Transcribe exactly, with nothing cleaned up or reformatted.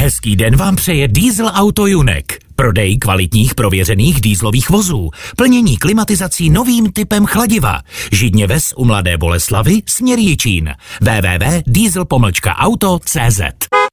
Hezký den vám přeje Diesel Auto Junek. Prodej kvalitních prověřených dieselových vozů. Plnění klimatizací novým typem chladiva. Židně Ves u Mladé Boleslavi, směr Jičín. w w w tečka diesel pomlčka auto tečka cé zet